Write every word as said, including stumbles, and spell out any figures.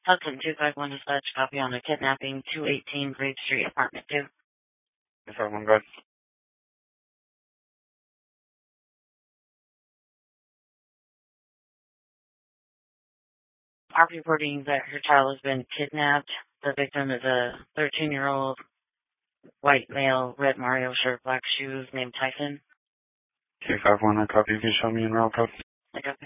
Hudson two five one dispatch, copy on a kidnapping, two eighteen Grape Street, apartment two. two five one, go ahead. Are reporting that her child has been kidnapped. The victim is a thirteen-year-old white male, red Mario shirt, black shoes, named Tyson. two five one, I copy. You can show me in route code. I copy.